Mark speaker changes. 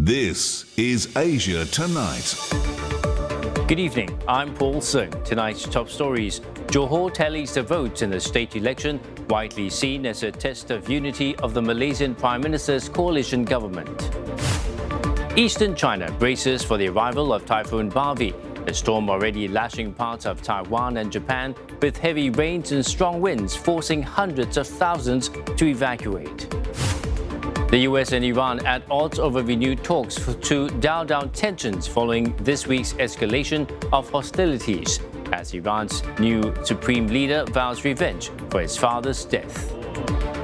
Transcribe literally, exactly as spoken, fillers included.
Speaker 1: This is Asia Tonight.
Speaker 2: Good evening, I'm Paul Sung. Tonight's top stories. Johor tallies the votes in the state election, widely seen as a test of unity of the Malaysian Prime Minister's coalition government. Eastern China braces for the arrival of Typhoon Barvi, a storm already lashing parts of Taiwan and Japan, with heavy rains and strong winds forcing hundreds of thousands to evacuate. The U S and Iran at odds over renewed talks to dial down tensions following this week's escalation of hostilities, as Iran's new supreme leader vows revenge for his father's death.